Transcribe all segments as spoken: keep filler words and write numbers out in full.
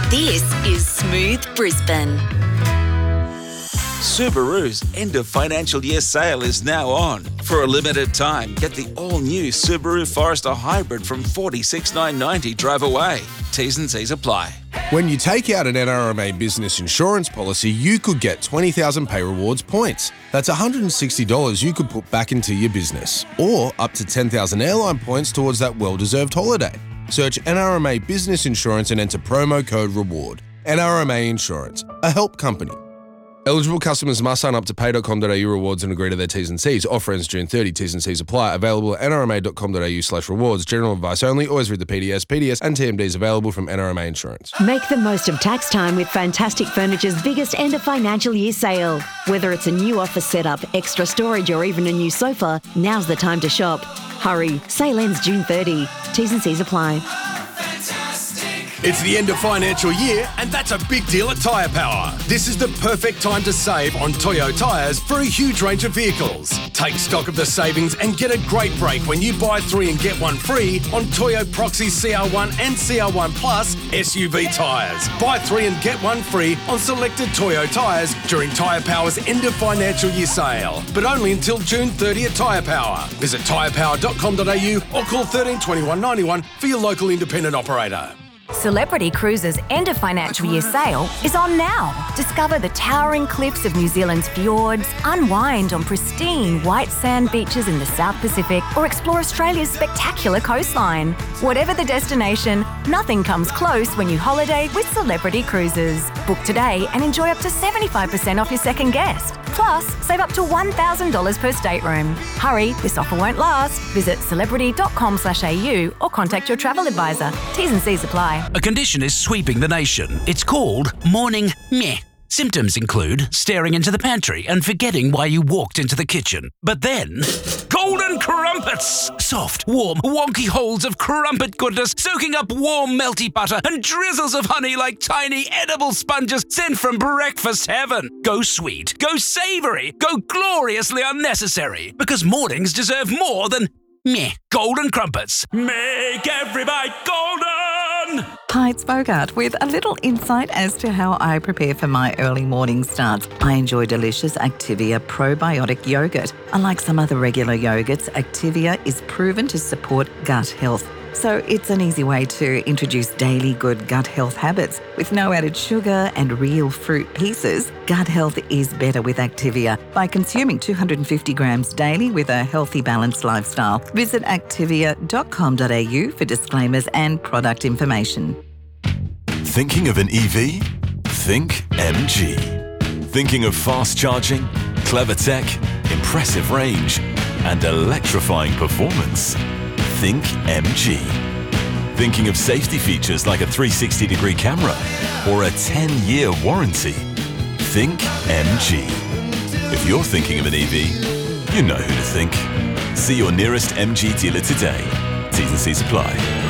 This is Smooth Brisbane. Subaru's end of financial year sale is now on. For a limited time, get the all-new Subaru Forester Hybrid from forty-six thousand nine hundred ninety drive away. T's and C's apply. When you take out an N R M A business insurance policy, you could get twenty thousand Pay Rewards points. That's one hundred sixty dollars you could put back into your business, or up to ten thousand airline points towards that well-deserved holiday. Search N R M A Business Insurance and enter promo code REWARD. N R M A Insurance, a help company. Eligible customers must sign up to pay dot com dot a u rewards and agree to their T's and C's. Offer ends June thirtieth. T's and C's apply. Available at n r m a dot com dot a u slash rewards. General advice only. Always read the P D S. P D S and T M Ds available from N R M A Insurance. Make the most of tax time with Fantastic Furniture's biggest end of financial year sale. Whether it's a new office setup, extra storage or even a new sofa, now's the time to shop. Hurry, sale ends June thirtieth. T's and C's apply. It's the end of financial year, and that's a big deal at Tyre Power. This is the perfect time to save on Toyo tyres for a huge range of vehicles. Take stock of the savings and get a great break when you buy three and get one free on Toyo Proxy C R one and C R one Plus S U V tyres. Buy three and get one free on selected Toyo tyres during Tyre Power's end of financial year sale, but only until June thirtieth at Tyre Power. Visit tyre power dot com dot a u or call thirteen twenty-one ninety-one for your local independent operator. Celebrity Cruises' end of financial year sale is on now. Discover the towering cliffs of New Zealand's fjords, unwind on pristine white sand beaches in the South Pacific, or explore Australia's spectacular coastline. Whatever the destination, nothing comes close when you holiday with Celebrity Cruises. Book today and enjoy up to seventy-five percent off your second guest. Plus, save up to one thousand dollars per stateroom. Hurry, this offer won't last. Visit celebrity dot com slash a u or contact your travel advisor. T's and C's apply. A condition is sweeping the nation. It's called morning meh. Symptoms include staring into the pantry and forgetting why you walked into the kitchen. But then, golden crumpets! Soft, warm, wonky holes of crumpet goodness soaking up warm, melty butter and drizzles of honey like tiny edible sponges sent from breakfast heaven. Go sweet, go savoury, go gloriously unnecessary. Because mornings deserve more than meh. Golden crumpets. Make every bite golden! Hi, it's Bogart with a little insight as to how I prepare for my early morning starts. I enjoy delicious Activia probiotic yogurt. Unlike some other regular yogurts, Activia is proven to support gut health. So it's an easy way to introduce daily good gut health habits. With no added sugar and real fruit pieces, gut health is better with Activia. By consuming two hundred fifty grams daily with a healthy, balanced lifestyle, visit activia dot com dot a u for disclaimers and product information. Thinking of an E V? Think M G. Thinking of fast charging, clever tech, impressive range, and electrifying performance? Think M G. Thinking of safety features like a three hundred sixty degree camera or a ten year warranty? Think M G. If you're thinking of an E V, you know who to think. See your nearest M G dealer today. T's and C's apply.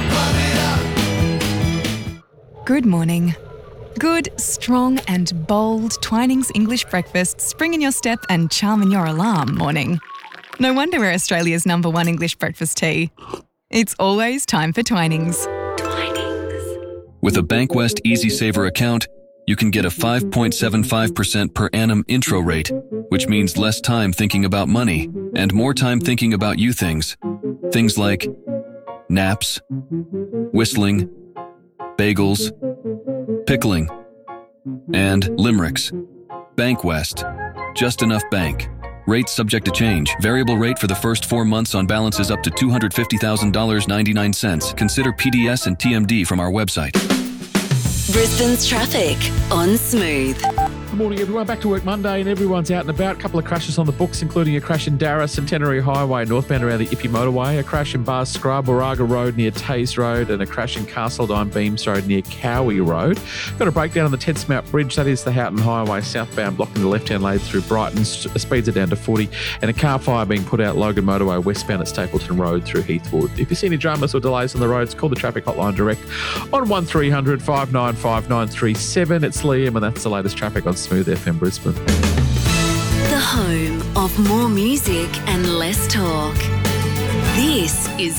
Good morning. Good, strong and bold Twinings English breakfast spring in your step and charm in your alarm morning. No wonder we're Australia's number one English breakfast tea. It's always time for Twinings. Twinings. With a Bankwest Easy Saver account, you can get a five point seven five percent per annum intro rate, which means less time thinking about money and more time thinking about you things. Things like naps, whistling, bagels, pickling, and limericks. Bankwest. Just enough bank. Rates subject to change. Variable rate for the first four months on balances up to two hundred fifty thousand dollars and ninety-nine cents. Consider P D S and T M D from our website. Brisbane's traffic on Smooth. Good morning, everyone. Back to work Monday and everyone's out and about. A couple of crashes on the books, including a crash in Darra, Centenary Highway, northbound around the Ippy Motorway, a crash in Bars Scrub, Waraga Road near Taze Road, and a crash in Castledine Beams Road near Cowie Road. Got a breakdown on the Tedsmount Bridge, that is the Houghton Highway, southbound, blocking the left-hand lane through Brighton. Speeds are down to forty, and a car fire being put out Logan Motorway, westbound at Stapleton Road through Heathwood. If you see any dramas or delays on the roads, call the traffic hotline direct on one three hundred five nine five nine three seven. It's Liam, and that's the latest traffic on Smooth F M Brisbane. The home of more music and less talk. This